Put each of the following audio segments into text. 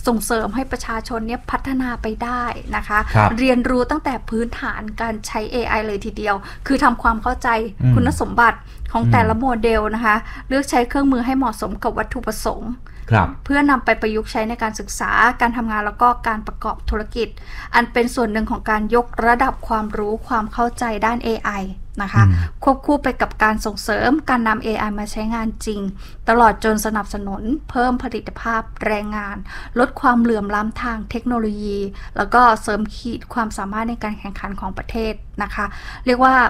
ส่งเสริมให้ประชาชนเนี่ยพัฒนาไปได้นะคะเรียนรู้ตั้งแต่พื้นฐานการใช้ AI เลยทีเดียวคือทำความเข้าใจคุณสมบัติของแต่ละโมเดลนะคะเลือกใช้เครื่องมือให้เหมาะสมกับวัตถุประสงค์เพื่อนำไปประยุกต์ใช้ในการศึกษาการทำงานแล้วก็การประกอบธุรกิจอันเป็นส่วนหนึ่งของการยกระดับความรู้ความเข้าใจด้าน AI นะคะควบคู่ไปกับการส่งเสริมการนำ AI มาใช้งานจริงตลอดจนสนับสนุนเพิ่มผลิตภาพแรงงานลดความเหลื่อมล้ำทางเทคโนโลยีแล้วก็เสริมขีดความสามารถในการแข่งขันของประเทศนะคะเรียกว่า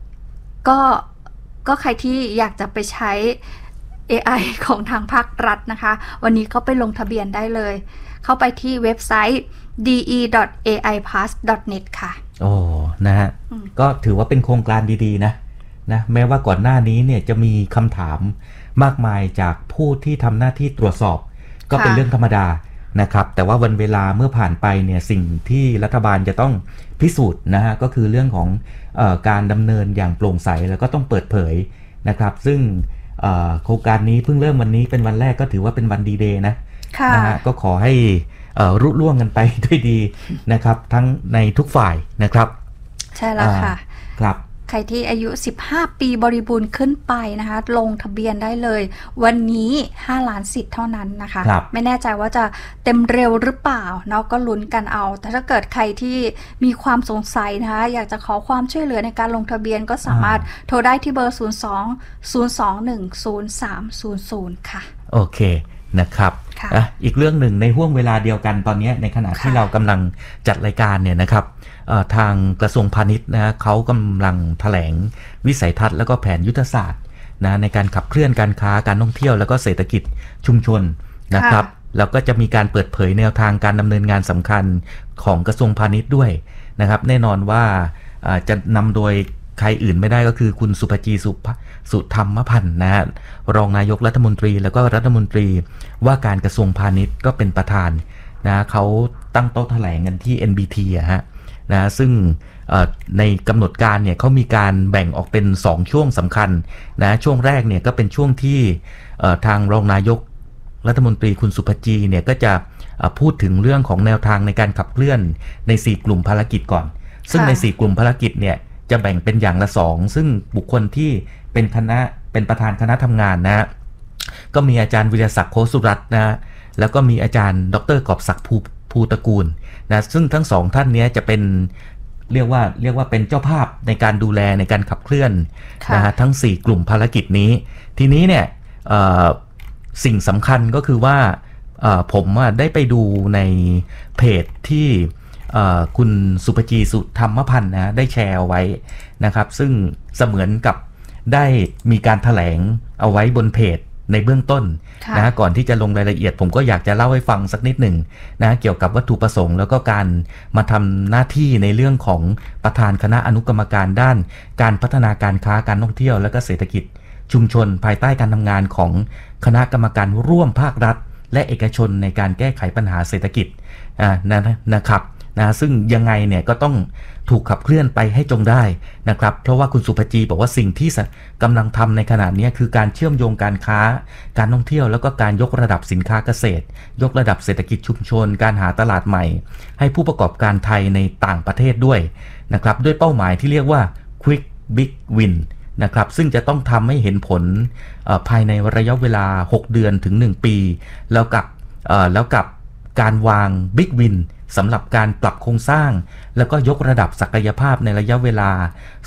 ก็ใครที่อยากจะไปใช้ AI ของทางภาครัฐนะคะวันนี้ก็ไปลงทะเบียนได้เลยเข้าไปที่เว็บไซต์ de.aipass.net ค่ะโอ้นะฮะก็ถือว่าเป็นโครงการดีๆนะแม้ว่าก่อนหน้านี้เนี่ยจะมีคำถามมากมายจากผู้ที่ทำหน้าที่ตรวจสอบก็เป็นเรื่องธรรมดานะครับแต่ว่าวันเวลาเมื่อผ่านไปเนี่ยสิ่งที่รัฐบาลจะต้องพิสูจน์นะฮะก็คือเรื่องของการดำเนินอย่างโปร่งใสแล้วก็ต้องเปิดเผยนะครับซึ่งโครงการนี้เพิ่งเริ่มวันนี้เป็นวันแรกก็ถือว่าเป็นวันดีเดย์นะฮะก็ขอให้รุ่ล่วงกันไปด้วยดีนะครับทั้งในทุกฝ่ายนะครับใช่แล้วค่ะครับใครที่อายุ15ปีบริบูรณ์ขึ้นไปนะคะลงทะเบียนได้เลยวันนี้5ล้านสิทธิ์เท่านั้นนะคะไม่แน่ใจว่าจะเต็มเร็วหรือเปล่าเนาะก็ลุ้นกันเอาแต่ถ้าเกิดใครที่มีความสงสัยนะคะอยากจะขอความช่วยเหลือในการลงทะเบียนก็สามารถโทรได้ที่เบอร์02-021-0300ค่ะโอเคนะครับอีกเรื่องหนึ่งในห่วงเวลาเดียวกันตอนนี้ในขณะที่เรากำลังจัดรายการเนี่ยนะครับทางกระทรวงพาณิชย์นะเขากำลังแถลงวิสัยทัศน์แล้วก็แผนยุทธศาสตร์นะในการขับเคลื่อนการค้าการท่องเที่ยวแล้วก็เศรษฐกิจชุมชนนะครับแล้วก็จะมีการเปิดเผยแนวทางการดำเนินงานสำคัญของกระทรวงพาณิชย์ด้วยนะครับแน่นอนว่าจะนำโดยใครอื่นไม่ได้ก็คือคุณสุภจีสุธรรมพันธ์นะฮะรองนายกรัฐมนตรีแล้วก็รัฐมนตรีว่าการกระทรวงพาณิชย์ก็เป็นประธานนะเขาตั้งโต๊ะแถลงกันที่ NBT นะซึ่งในกำหนดการเนี่ยเขามีการแบ่งออกเป็น2ช่วงสำคัญนะช่วงแรกเนี่ยก็เป็นช่วงที่ทางรองนายกรัฐมนตรีคุณสุภจีเนี่ยก็จะพูดถึงเรื่องของแนวทางในการขับเคลื่อนใน4กลุ่มภารกิจก่อนซึ่งใน4กลุ่มภารกิจเนี่ยจะแบ่งเป็นอย่างละ2ซึ่งบุคคลที่เป็นประธานคณะทำงานนะก็มีอาจารย์วิรศักดิ์โคสุรัตน์นะแล้วก็มีอาจารย์ดร.กอบศักดิ์ภูตระกูลนะซึ่งทั้งสองท่านนี้จะเป็นเรียกว่าเป็นเจ้าภาพในการดูแลในการขับเคลื่อนนะฮะทั้ง4กลุ่มภารกิจนี้ทีนี้เนี่ยสิ่งสำคัญก็คือว่าผมได้ไปดูในเพจที่คุณสุภจีสุธรรมพันธ์นะได้แชร์เอาไว้นะครับซึ่งเสมือนกับได้มีการแถลงเอาไว้บนเพจในเบื้องต้นนะก่อนที่จะลงรายละเอียดผมก็อยากจะเล่าให้ฟังสักนิดหนึ่งนะเกี่ยวกับวัตถุประสงค์แล้วก็การมาทำหน้าที่ในเรื่องของประธานคณะอนุกรรมการด้านการพัฒนาการค้าการท่องเที่ยวและก็เศรษฐกิจชุมชนภายใต้การทำงานของคณะกรรมการร่วมภาครัฐและเอกชนในการแก้ไขปัญหาเศรษฐกิจนะครับนะซึ่งยังไงเนี่ยก็ต้องถูกขับเคลื่อนไปให้จงได้นะครับเพราะว่าคุณสุภจีบอกว่าสิ่งที่กำลังทำในขณะนี้คือการเชื่อมโยงการค้าการท่องเที่ยวแล้วก็การยกระดับสินค้าเกษตรยกระดับเศรษฐกิจชุมชนการหาตลาดใหม่ให้ผู้ประกอบการไทยในต่างประเทศด้วยนะครับด้วยเป้าหมายที่เรียกว่า Quick Big Win นะครับซึ่งจะต้องทำให้เห็นผลภายในระยะเวลา6เดือนถึง1ปีแล้วกับการวาง Big Winสำหรับการปรับโครงสร้างแล้วก็ยกระดับศักยภาพในระยะเวลา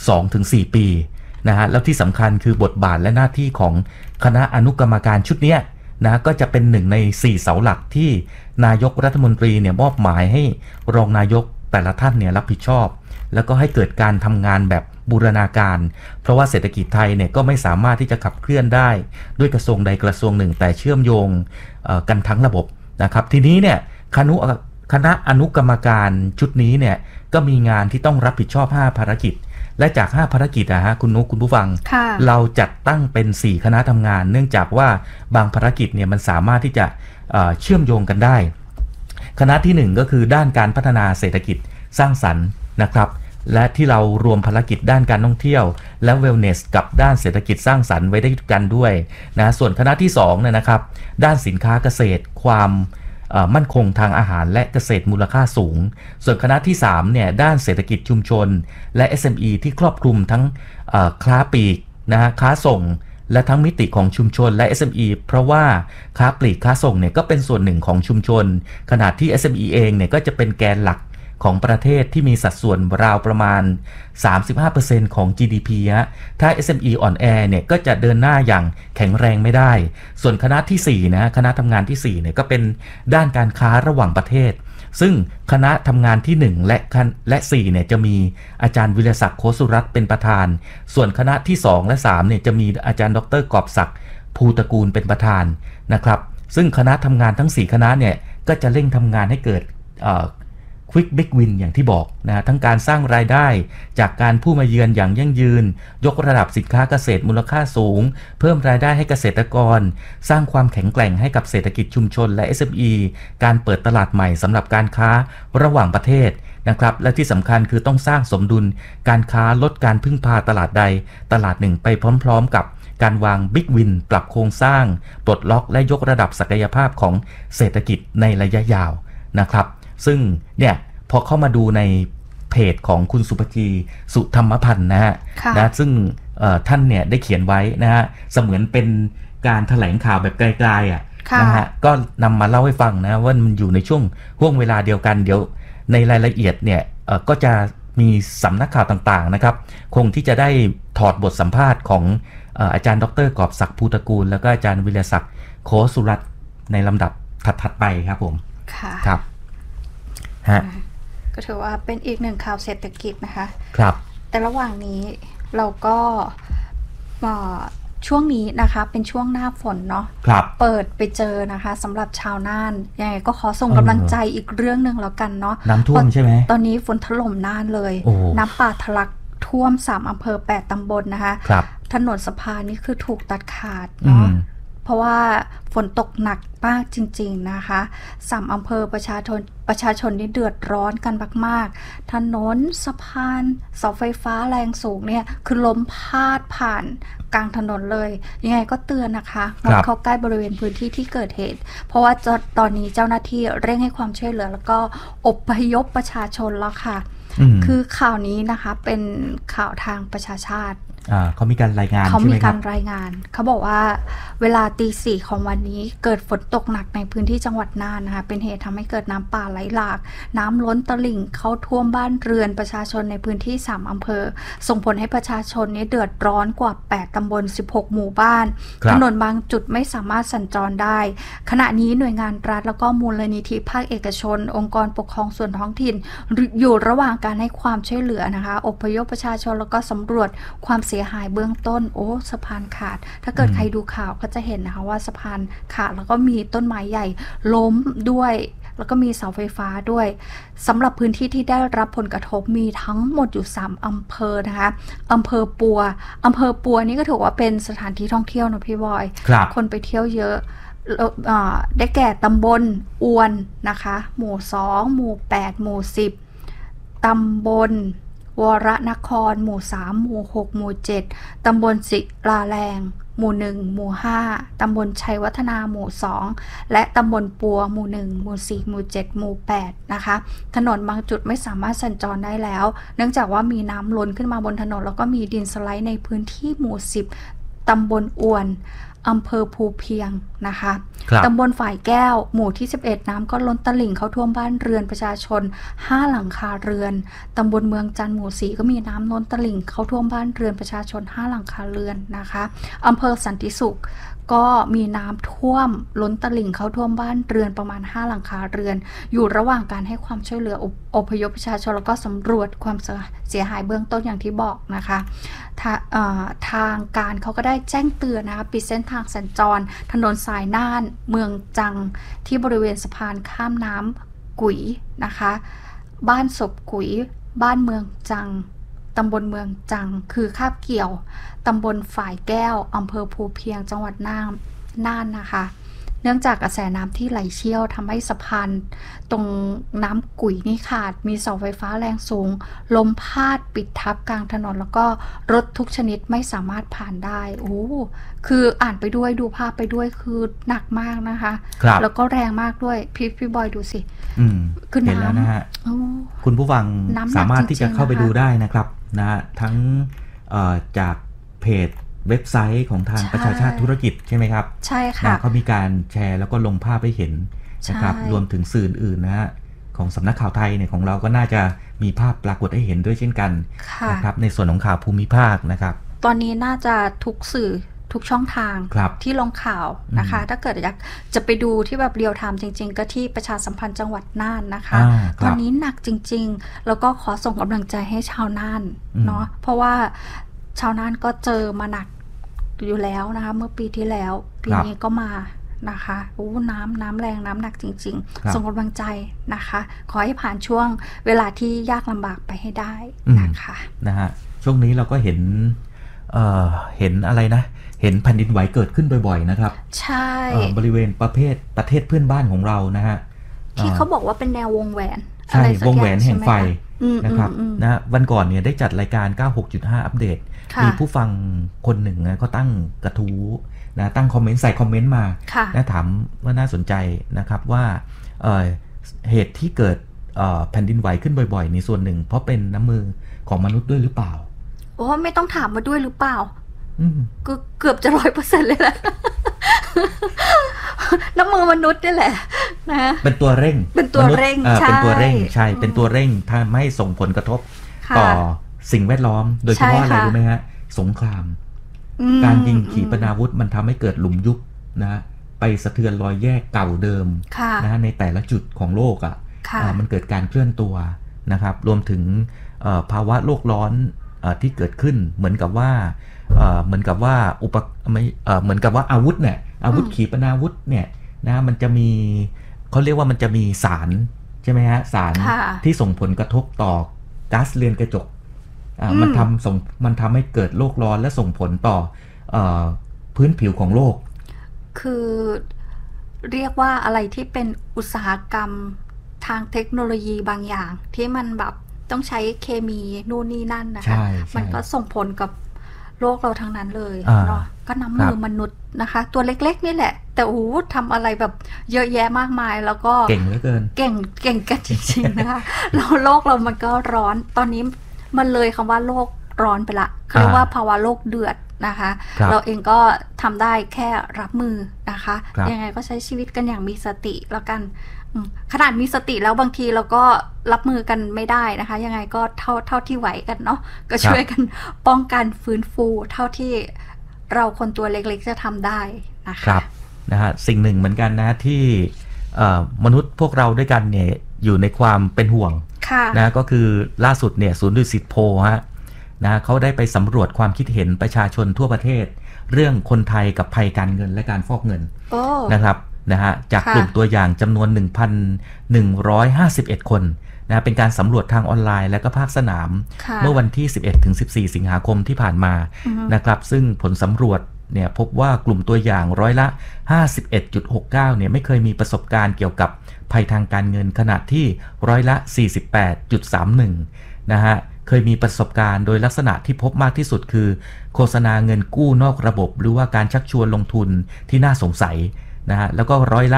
2-4 ปีนะฮะแล้วที่สำคัญคือบทบาทและหน้าที่ของคณะอนุกรรมการชุดนี้นะก็จะเป็น1ใน4เสาหลักที่นายกรัฐมนตรีเนี่ยมอบหมายให้รองนายกแต่ละท่านเนี่ยรับผิดชอบแล้วก็ให้เกิดการทำงานแบบบูรณาการเพราะว่าเศรษฐกิจไทยเนี่ยก็ไม่สามารถที่จะขับเคลื่อนได้ด้วยกระทรวงใดกระทรวงหนึ่งแต่เชื่อมโยงกันทั้งระบบนะครับทีนี้เนี่ยคณะอนุกรรมการชุดนี้เนี่ยก็มีงานที่ต้องรับผิดชอบ5ภารกิจและจาก5ภารกิจคุณนุ๊กคุณผู้ฟังเราจัดตั้งเป็น4คณะทำงานเนื่องจากว่าบางภารกิจเนี่ยมันสามารถที่จะเชื่อมโยงกันได้คณะที่1ก็คือด้านการพัฒนาเศรษฐกิจสร้างสรรค์นะครับและที่เรารวมภารกิจด้านการท่องเที่ยวและเวลเนสกับด้านเศรษฐกิจสร้างสรรค์ไว้ได้กันด้วยนะส่วนคณะที่2เนี่ยนะครับด้านสินค้าเกษตรความมั่นคงทางอาหารและเกษตรมูลค่าสูงส่วนคณะที่3เนี่ยด้านเศรษฐกิจชุมชนและ SME ที่ครอบคลุมทั้งค้าปลีกนะฮะค้าส่งและทั้งมิติของชุมชนและ SME เพราะว่าค้าปลีกค้าส่งเนี่ยก็เป็นส่วนหนึ่งของชุมชนขณะที่ SME เองเนี่ยก็จะเป็นแกนหลักของประเทศที่มีสัดส่วนราวประมาณ 35% ของ GDP ฮะถ้า SME อ่อนแอเนี่ยก็จะเดินหน้าอย่างแข็งแรงไม่ได้ส่วนคณะที่4นะคณะทำงานที่4เนี่ยก็เป็นด้านการค้าระหว่างประเทศซึ่งคณะทำงานที่1และ4เนี่ยจะมีอาจารย์วิรศักดิ์โคสุรัตน์เป็นประธานส่วนคณะที่2และ3เนี่ยจะมีอาจารย์ดร.กอบศักดิ์ภูตระกูลเป็นประธานนะครับซึ่งคณะทำงานทั้ง4คณะเนี่ยก็จะเร่งทำงานให้เกิดQuick Big Win อย่างที่บอกนะทั้งการสร้างรายได้จากการผู้มาเยือนอย่างยั่งยืนยกระดับสินค้าเกษตรมูลค่าสูงเพิ่มรายได้ให้เกษตรกรสร้างความแข็งแกร่งให้กับเศรษฐกิจชุมชนและ SME การเปิดตลาดใหม่สำหรับการค้าระหว่างประเทศนะครับและที่สำคัญคือต้องสร้างสมดุลการค้าลดการพึ่งพาตลาดใดตลาดหนึ่งไปพร้อมๆกับการวาง Big Win ปรับโครงสร้างปลดล็อกและยกระดับศักยภาพของเศรษฐกิจในระยะยาวนะครับซึ่งเนี่ยพอเข้ามาดูในเพจของคุณสุภจีสุธรรมพันธ์นะฮะนะซึ่งท่านเนี่ยได้เขียนไว้นะฮะเสมือนเป็นการแถลงข่าวแบบไกลๆนะฮะก็นำมาเล่าให้ฟังนะว่ามันอยู่ในช่วงห่วงเวลาเดียวกันเดี๋ยวในรายละเอียดเนี่ยก็จะมีสำนักข่าวต่างๆนะครับคงที่จะได้ถอดบทสัมภาษณ์ของอาจารย์ดร.กอบศักดิ์ภูตระกูลแล้วก็อาจารย์วิรศักดิ์โคสุรัตน์ในลำดับถัดๆไปครับผมครับฮะก็ถือว่าเป็นอีกหนึ่งข่าวเศรษฐกิจนะคะครับแต่ระหว่างนี้เราก็ช่วงนี้นะคะเป็นช่วงหน้าฝนเนาะเปิดไปเจอนะคะสำหรับชาวน่านยังไงก็ขอส่งกำลังใจอีกเรื่องนึงแล้วกันเนาะน้ำท่วมใช่ไหมตอนนี้ฝนถล่มน่านเลยน้ำป่าทะลักท่วม3อำเภอ8ตำบลนะคะถนนสะพานนี่คือถูกตัดขาดเนาะเพราะว่าฝนตกหนักมากจริงๆนะคะ3อำเภอประชาชนนี่เดือดร้อนกันมากๆถนนสะพานเสาไฟฟ้าแรงสูงเนี่ยคือล้มพาดผ่านกลางถนนเลยยังไงก็เตือนนะคะงดเข้าใกล้บริเวณพื้นที่ที่เกิดเหตุเพราะว่าตอนนี้เจ้าหน้าที่เร่งให้ความช่วยเหลือแล้วก็อพยพประชาชนแล้วค่ะคือข่าวนี้นะคะเป็นข่าวทางประชาชาติเขามีการรายงานเขามีการรายงานเขาบอกว่าเวลาตี 4ของวันนี้เกิดฝนตกหนักในพื้นที่จังหวัดน่านนะคะเป็นเหตุทำให้เกิดน้ำป่าไหลหลากน้ำล้นตลิ่งเข้าท่วมบ้านเรือนประชาชนในพื้นที่3อำเภอส่งผลให้ประชาชนนี้เดือดร้อนกว่า8ตำบล16หมู่บ้านถนนบางจุดไม่สามารถสัญจรได้ขณะนี้หน่วยงานรัฐแล้วก็มูลนิธิภาคเอกชนองค์กรปกครองส่วนท้องถิ่นอยู่ระหว่างการให้ความช่วยเหลือนะคะอพยพประชาชนแล้วก็สำรวจความเสียหายเบื้องต้นสะพานขาดถ้าเกิดใครดูข่าวก็จะเห็นนะคะว่าสะพานขาดแล้วก็มีต้นไม้ใหญ่ล้มด้วยแล้วก็มีเสาไฟฟ้าด้วยสำหรับพื้นที่ที่ได้รับผลกระทบมีทั้งหมดอยู่3อำเภอนะคะอำเภอปัวนี่ก็ถือว่าเป็นสถานที่ท่องเที่ยวนะพี่บอยคนไปเที่ยวเยอะได้แก่ตำบลอวนนะคะหมู่2หมู่8หมู่10ตำบลวรนครหมู่3หมู่6หมู่7ตำบลศิลาแรงหมู่1หมู่5ตำบลชัยวัฒนาหมู่2และตำบลปัวหมู่1หมู่4หมู่7หมู่8นะคะถนนบางจุดไม่สามารถสัญจรได้แล้วเนื่องจากว่ามีน้ำล้นขึ้นมาบนถนนแล้วก็มีดินสไลด์ในพื้นที่หมู่10ตำบลอวนอำเภอภูเพียงนะคะตำบลฝ่ายแก้วหมู่ที่11น้ำก็ล้นตลิ่งเข้าท่วมบ้านเรือนประชาชน5หลังคาเรือนตำบลเมืองจันทร์หมู่4ก็มีน้ำล้นตลิ่งเข้าท่วมบ้านเรือนประชาชน5หลังคาเรือนนะคะอำเภอสันติสุขก็มีน้ำท่วมล้นตลิ่งเข้าท่วมบ้านเรือนประมาณ5หลังคาเรือนอยู่ระหว่างการให้ความช่วยเหลืออพยพประชาชนแล้วก็สำรวจความเสียหายเบื้องต้นอย่างที่บอกนะคะทางการเขาก็ได้แจ้งเตือนนะคะปิดเส้นทางสัญจรถนนสายน่านเมืองจังที่บริเวณสะพานข้ามน้ำกุ๋ยนะคะบ้านศพกุ๋ยบ้านเมืองจังตำบลเมืองจังคือคาบเกี่ยวตำบลฝ่ายแก้วอำเภอภูเพียงจังหวัดน่านนะคะเนื่องจากกระแสน้ำที่ไหลเชี่ยวทำให้สะพานตรงน้ำกุ๋ยนี่ขาดมีเสาไฟฟ้าแรงสูงล้มพาดปิดทับกลางถนนแล้วก็รถทุกชนิดไม่สามารถผ่านได้โอ้คืออ่านไปด้วยดูภาพไปด้วยคือหนักมากนะคะแล้วก็แรงมากด้วยพี่บอยดูสิคือน้ำเห็นแล้วนะฮะคุณผู้ฟังสามารถที่จะเข้าไปดูได้นะครับนะฮะทั้งจากเพจเว็บไซต์ของทางประชาชาติธุรกิจใช่ไหมครับใช่ค่ะเขามีการแชร์แล้วก็ลงภาพให้เห็นนะครับรวมถึงสื่ออื่นนะฮะของสำนักข่าวไทยเนี่ยของเราก็น่าจะมีภาพปรากฏให้เห็นด้วยเช่นกันนะครับในส่วนของข่าวภูมิภาคนะครับตอนนี้น่าจะทุกสื่อทุกช่องทางที่ลงข่าวนะคะถ้าเกิดอยากจะไปดูที่แบบเรียลไทม์จริงๆก็ที่ประชาสัมพันธ์จังหวัดน่านนะคะตอนนี้หนักจริงๆแล้วก็ขอส่งกำลังใจให้ชาวน่านเนาะเพราะว่าชาวน่านก็เจอมาหนักอยู่แล้วนะคะเมื่อปีที่แล้วปีนี้ก็มานะคะน้ำแรงน้ำหนักจริงๆส่งกำลังใจนะคะขอให้ผ่านช่วงเวลาที่ยากลำบากไปให้ได้นะคะนะฮะช่วงนี้เราก็เห็นอะไรนะเห็นแผ่นดินไหวเกิดขึ้นบ่อยๆนะครับใช่บริเวณประเทศเพื่อนบ้านของเรานะฮะที่เขาบอกว่าเป็นแนววงแหวนใช่วงแหวนแห่งไฟนะครับนะวันก่อนเนี่ยได้จัดรายการ 96.5 อัปเดตมีผู้ฟังคนหนึ่งนะก็ตั้งกระทู้นะตั้งคอมเมนต์ใส่คอมเมนต์มานะถามว่าน่าสนใจนะครับว่าเหตุที่เกิดแผ่นดินไหวขึ้นบ่อยๆในส่วนหนึ่งเพราะเป็นน้ำมือของมนุษย์ด้วยหรือเปล่าโอ้ไม่ต้องถามมาด้วยหรือเปล่าก็เกือบจะ 100% เลยแหละน้ำมือมนุษย์นี่แหละนะเป็นตัวเร่งเป็นตัวเร่งใช่เป็นตัวเร่งใช่เป็นตัวเร่งทำให้ส่งผลกระทบต่อสิ่งแวดล้อมโดยเฉพาะอะไรรู้ไหมฮะสงครามการยิงขีปนาวุธมันทำให้เกิดหลุมยุบนะไปสะเทือนรอยแยกเก่าเดิมนะในแต่ละจุดของโลกมันเกิดการเคลื่อนตัวนะครับรวมถึงภาวะโลกร้อนที่เกิดขึ้นเหมือนกับว่าเหมือนกับว่าอาวุธเนี่ยอาวุธขีปนาวุธเนี่ยนะมันจะมีเขาเรียกว่ามันจะมีสารใช่ไหมฮะสารที่ส่งผลกระทบต่อก๊าซเรือนกระจกมันทำให้เกิดโลกร้อนและส่งผลต่อพื้นผิวของโลกคือเรียกว่าอะไรที่เป็นอุตสาหกรรมทางเทคโนโลยีบางอย่างที่มันแบบต้องใช้เคมีนู่นนี่นั่นนะคะมันก็ส่งผลกับโลกเราทั้งนั้นเลยเนาะก็น้ำมือมนุษย์นะคะตัวเล็กๆนี่แหละแต่ทำอะไรแบบเยอะแยะมากมายแล้วก็เก่งเหลือเกินเก่งกันจริงๆนะคะแล้วโลกเรามันก็ร้อนตอนนี้มันเลยคำว่าโลกร้อนไปละเขาเรียกว่าภาวะโลกเดือดนะคะเราเองก็ทำได้แค่รับมือนะคะยังไงก็ใช้ชีวิตกันอย่างมีสติแล้วกันขนาดมีสติแล้วบางทีเราก็รับมือกันไม่ได้นะคะยังไงก็เท่าที่ไหวกันเนาะก็ช่วยกันป้องกันฟื้นฟูเท่าที่เราคนตัวเล็กๆจะทำได้นะคะครับนะฮะสิ่งหนึ่งเหมือนกันนะที่มนุษย์พวกเราด้วยกันเนี่ยอยู่ในความเป็นห่วงนะก็คือล่าสุดเนี่ยศูนย์ดุสิตโพลฮะนะเขาได้ไปสำรวจความคิดเห็นประชาชนทั่วประเทศเรื่องคนไทยกับภัยการเงินและการฟอกเงินนะครับนะฮะจากกลุ่มตัวอย่างจำนวน 1,151 คนนะเป็นการสำรวจทางออนไลน์และก็ภาคสนามเมื่อวันที่ 11-14 สิงหาคมที่ผ่านมานะครับซึ่งผลสำรวจเนี่ยพบว่ากลุ่มตัวอย่างร้อยละ 51.69 เนี่ยไม่เคยมีประสบการณ์เกี่ยวกับภัยทางการเงินขณะที่ร้อยละ 48.31 นะฮะเคยมีประสบการณ์โดยลักษณะที่พบมากที่สุดคือโฆษณาเงินกู้นอกระบบหรือว่าการชักชวนลงทุนที่น่าสงสัยนะฮะแล้วก็ร้อยละ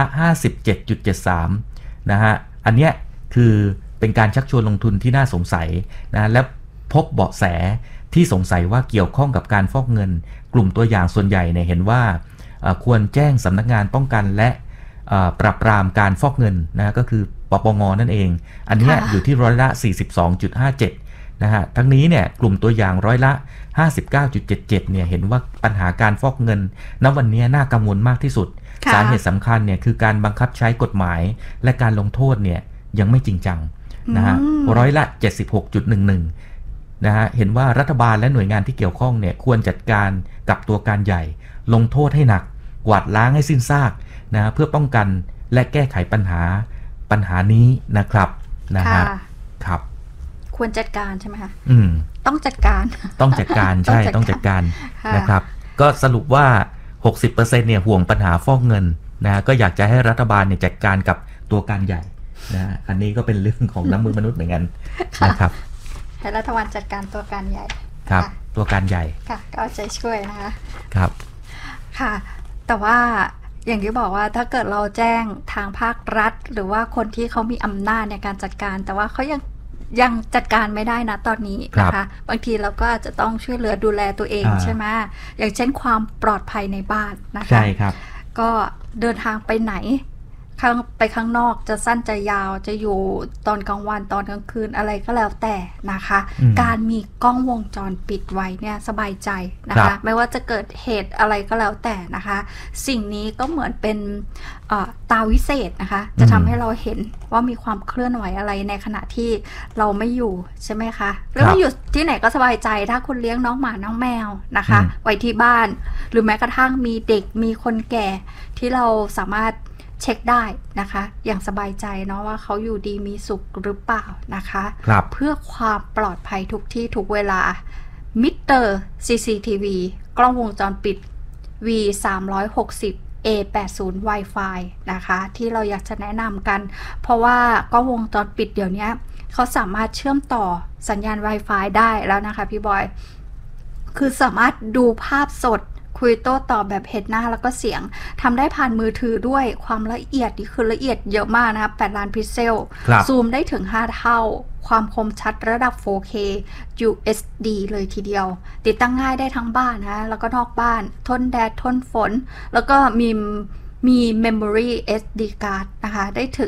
57.73 นะฮะอันเนี้ยคือเป็นการชักชวนลงทุนที่น่าสงสัยนะและพบเบาะแสที่สงสัยว่าเกี่ยวข้องกับการฟอกเงินกลุ่มตัวอย่างส่วนใหญ่เนี่ยเห็นว่าควรแจ้งสำนักงานป้องกันและปราบปรามการฟอกเงินนะก็คือปปง.นั่นเองอันนี้อยู่ที่ร้อยละ 42.57 นะฮะทั้งนี้เนี่ยกลุ่มตัวอย่างร้อยละ 59.77 เนี่ยเห็นว่าปัญหาการฟอกเงินณวันนี้น่ากังวลมากที่สุดสาเหตุสำคัญเนี่ยคือการบังคับใช้กฎหมายและการลงโทษเนี่ยยังไม่จริงจังนะฮะร้อยละ 76.11 นะฮะเห็นว่ารัฐบาลและหน่วยงานที่เกี่ยวข้องเนี่ยควรจัดการกับตัวการใหญ่ลงโทษให้หนักกวาดล้างให้สิ้นซากนะเพื่อป้องกันและแก้ไขปัญหานี้นะครับนะฮะครับควรจัดการใช่ไหมคะต้องจัดการใช่ต้องจัดการนะครับก็สรุปว่า 60% เนี่ยห่วงปัญหาฟอกเงินนะก็อยากจะให้รัฐบาลเนี่ยจัดการกับตัวการใหญ่นะอันนี้ก็เป็นเรื่องของน้ำมือมนุษย์เหมือนกันนะครับให้รัฐบาลจัดการตัวการใหญ่ครับตัวการใหญ่ค่ะก็เอาใจช่วยนะคะครับค่ะแต่ว่าอย่างที่บอกว่าถ้าเกิดเราแจ้งทางภาครัฐหรือว่าคนที่เขามีอำนาจในการจัดการแต่ว่าเขายังจัดการไม่ได้นะตอนนี้นะคะบางทีเราก็อาจจะต้องช่วยเหลือดูแลตัวเองใช่ไหมอย่างเช่นความปลอดภัยในบ้านนะคะใช่ครับก็เดินทางไปไหนไปข้างนอกจะสั้นจะยาวจะอยู่ตอนกลางวันตอนกลางคืนอะไรก็แล้วแต่นะคะการมีกล้องวงจรปิดไว้เนี่ยสบายใจนะคะไม่ว่าจะเกิดเหตุอะไรก็แล้วแต่นะคะสิ่งนี้ก็เหมือนเป็นตาวิเศษนะคะจะทำให้เราเห็นว่ามีความเคลื่อนไหวอะไรในขณะที่เราไม่อยู่ใช่ไหมคะหรือว่าอยู่ที่ไหนก็สบายใจถ้าคุณเลี้ยงน้องหมาน้องแมวนะคะไว้ที่บ้านหรือแม้กระทั่งมีเด็กมีคนแก่ที่เราสามารถเช็คได้นะคะอย่างสบายใจเนาะว่าเขาอยู่ดีมีสุขหรือเปล่านะคะเพื่อความปลอดภัยทุกที่ทุกเวลามิเตอร์ CCTV กล้องวงจรปิด V360 A80 Wi-Fi นะคะที่เราอยากจะแนะนำกันเพราะว่ากล้องวงจรปิดเดี๋ยวนี้เขาสามารถเชื่อมต่อสัญญาณ Wi-Fi ได้แล้วนะคะพี่บอยคือสามารถดูภาพสดคุยโต้ตอบแบบเห็นหน้าแล้วก็เสียงทำได้ผ่านมือถือด้วยความละเอียดนี่คือละเอียดเยอะมากนะครับ8 ล้านพิกเซลซูมได้ถึง5 เท่าความคมชัดระดับ 4K UHD เลยทีเดียวติดตั้งง่ายได้ทั้งบ้านนะแล้วก็นอกบ้านทนแดดทนฝนแล้วก็มี Memory SD card นะคะได้ถึง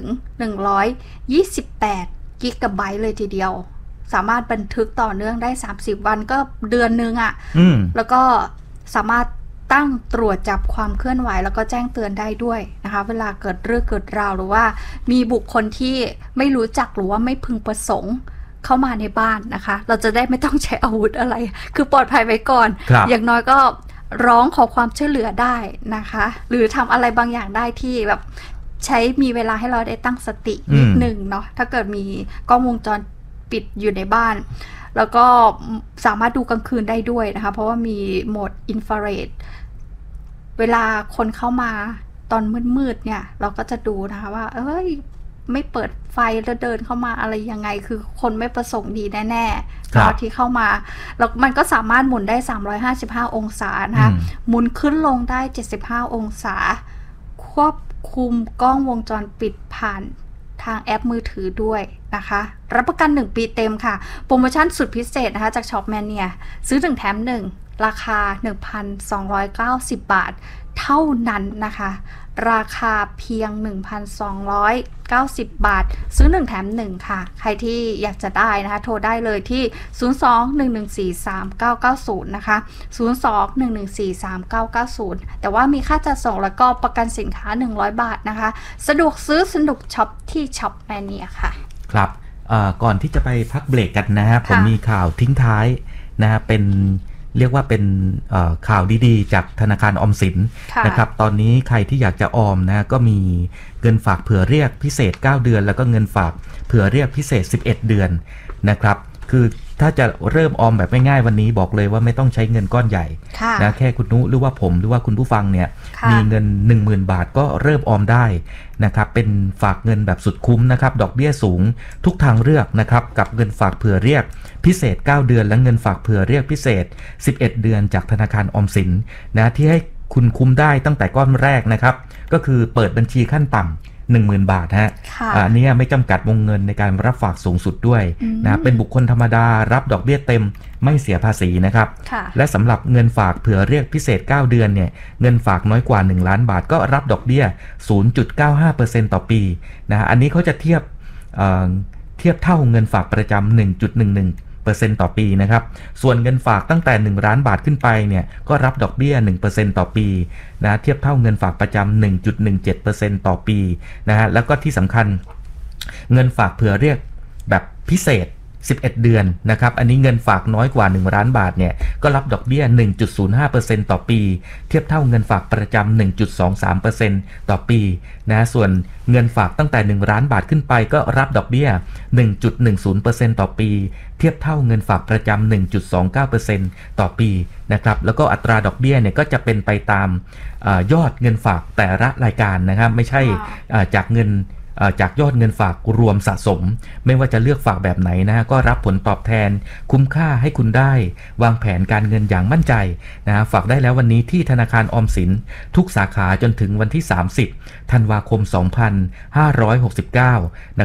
128 กิกะไบต์เลยทีเดียวสามารถบันทึกต่อเนื่องได้30 วันก็เดือนนึงอ่ะแล้วก็สามารถตั้งตรวจจับความเคลื่อนไหวแล้วก็แจ้งเตือนได้ด้วยนะคะเวลาเกิดเรื่องเกิดราวหรือว่ามีบุคคลที่ไม่รู้จักหรือว่าไม่พึงประสงค์เข้ามาในบ้านนะคะเราจะได้ไม่ต้องใช้อาวุธอะไรคือปลอดภัยไว้ก่อนอย่างน้อยก็ร้องขอความช่วยเหลือได้นะคะหรือทำอะไรบางอย่างได้ที่แบบใช้มีเวลาให้เราได้ตั้งสตินิดนึงเนาะถ้าเกิดมีกล้องวงจรปิดอยู่ในบ้านแล้วก็สามารถดูกลางคืนได้ด้วยนะคะเพราะว่ามีโหมดอินฟราเรดเวลาคนเข้ามาตอนมืดๆเนี่ยเราก็จะดูนะคะว่าไม่เปิดไฟแล้วเดินเข้ามาอะไรยังไงคือคนไม่ประสงค์ดีแน่ๆตอนที่เข้ามาแล้วมันก็สามารถหมุนได้355องศานะคะหมุนขึ้นลงได้75องศาควบคุมกล้องวงจรปิดผ่านทางแอปมือถือด้วยนะคะรับประกัน1 ปีเต็มค่ะโปรโมชั่นสุดพิเศษนะคะจากช็อปแมนเนียซื้อ1 แถม 1ราคา 1,290 บาทเท่านั้นนะคะราคาเพียง 1,290 บาทซื้อ1 แถม 1ค่ะใครที่อยากจะได้นะคะโทรได้เลยที่ 02-114-3990 นะคะ02-114-3990 แต่ว่ามีค่าจัดส่งแล้วก็ประกันสินค้า100 บาทนะคะสะดวกซื้อสนุกช็อปที่ช็อปแมนเนียค่ะครับก่อนที่จะไปพักเบรกกันนะฮะผมมีข่าวทิ้งท้ายนะฮะเรียกว่าเป็นข่าวดีๆจากธนาคารออมสินนะครับตอนนี้ใครที่อยากจะออมนะก็มีเงินฝากเผื่อเรียกพิเศษ9 เดือนแล้วก็เงินฝากเผื่อเรียกพิเศษ11 เดือนนะครับคือถ้าจะเริ่มออมแบบง่ายๆวันนี้บอกเลยว่าไม่ต้องใช้เงินก้อนใหญ่นะแค่คุณนุหรือว่าผมหรือว่าคุณผู้ฟังเนี่ยมีเงิน 10,000 บาทก็เริ่มออมได้นะครับเป็นฝากเงินแบบสุดคุ้มนะครับดอกเบี้ยสูงทุกทางเลือกนะครับกับเงินฝากเผื่อเรียกพิเศษ9 เดือนและเงินฝากเผื่อเรียกพิเศษ11 เดือนจากธนาคารออมสินนะที่ให้คุณคุ้มได้ตั้งแต่ก้อนแรกนะครับก็คือเปิดบัญชีขั้นต่ำ10,000 บาทฮะอันนี้ไม่จำกัดวงเงินในการรับฝากสูงสุดด้วยนะเป็นบุคคลธรรมดารับดอกเบี้ยเต็มไม่เสียภาษีนะครับและสำหรับเงินฝากเผื่อเรียกพิเศษ9 เดือนเนี่ยเงินฝากน้อยกว่า1 ล้านบาทก็รับดอกเบี้ย 0.95% ต่อปีนะอันนี้เขาจะเทียบเท่าเงินฝากประจำ 1.11% ต่อปีนะครับส่วนเงินฝากตั้งแต่1 ล้านบาทขึ้นไปเนี่ยก็รับดอกเบี้ย 1% ต่อปีนะเทียบเท่าเงินฝากประจำ 1.17% ต่อปีนะฮะแล้วก็ที่สำคัญเงินฝากเผื่อเรียกแบบพิเศษ 11 เดือนนะครับอันนี้เงินฝากน้อยกว่า1ล้านบาทเนี่ยก็รับดอกเบี้ย 1.05% ต่อปีเทียบเท่าเงินฝากประจำ 1.23% ต่อปีนะส่วนเงินฝากตั้งแต่1ล้านบาทขึ้นไปก็รับดอกเบี้ย 1.10% ต่อปีเทียบเท่าเงินฝากประจำ 1.29% ต่อปีนะครับแล้วก็อัตราดอกเบี้ยเนี่ยก็จะเป็นไปตามยอดเงินฝากแต่ละรายการนะครับไม่ใช่จากยอดเงินฝากรวมสะสมไม่ว่าจะเลือกฝากแบบไหนนะก็รับผลตอบแทนคุ้มค่าให้คุณได้วางแผนการเงินอย่างมั่นใจนะฝากได้แล้ววันนี้ที่ธนาคารออมสินทุกสาขาจนถึงวันที่30 ธันวาคม 2569นะ